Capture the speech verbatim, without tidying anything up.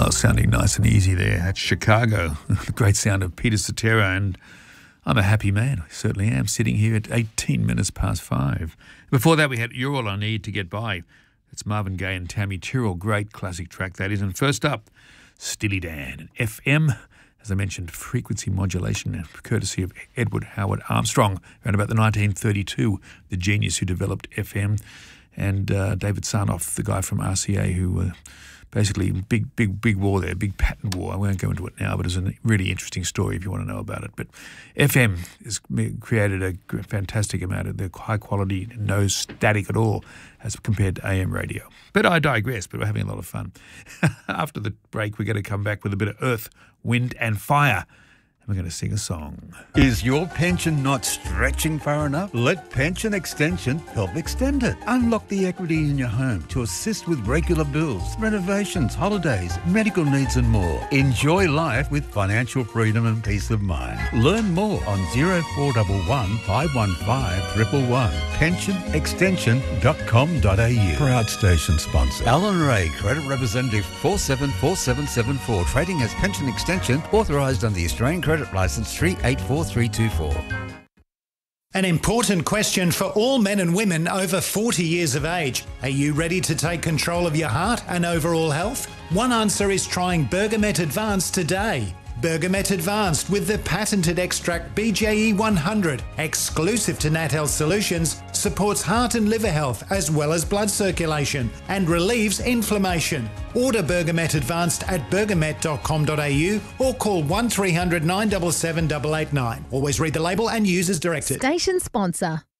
Oh, sounding nice and easy there. That's Chicago. The great sound of Peter Cetera, and I'm a happy man. I certainly am, sitting here at eighteen minutes past five. Before that, we had You're All I Need to Get By. It's Marvin Gaye and Tammy Tyrrell. Great classic track that is. And first up, Steely Dan and F M. As I mentioned, frequency modulation, courtesy of Edward Howard Armstrong, around about the nineteen thirty-two, the genius who developed F M, and uh, David Sarnoff, the guy from R C A, who uh, basically big, big, big war there, big patent war. I won't go into it now, but it's a really interesting story if you want to know about it. But F M has created a fantastic amount of the high quality, no static at all, as compared to A M radio. But I digress, but we're having a lot of fun. After the break, we're going to come back with a bit of Earth, Wind and Fire. And we're going to sing a song. Is your pension not stretching far enough? Let Pension Extension help extend it. Unlock the equity in your home to assist with regular bills, renovations, holidays, medical needs and more. Enjoy life with financial freedom and peace of mind. Learn more on zero four one one, five one five, one one one. pension extension dot com dot a u. Proud station sponsor. Alan Ray, Credit Representative four seven four seven seven four. Trading as Pension Extension, authorised under the Australian Credit Licence three eight four three two four. An important question for all men and women over forty years of age. Are you ready to take control of your heart and overall health? One answer is trying Bergamet Advanced today. Bergamet Advanced with the patented extract B J E one hundred, exclusive to Nat Health Solutions, supports heart and liver health as well as blood circulation and relieves inflammation. Order Bergamet Advanced at bergamet dot com dot a u or call one three hundred nine seven seven eight eight nine. Always read the label and use as directed. Station sponsor.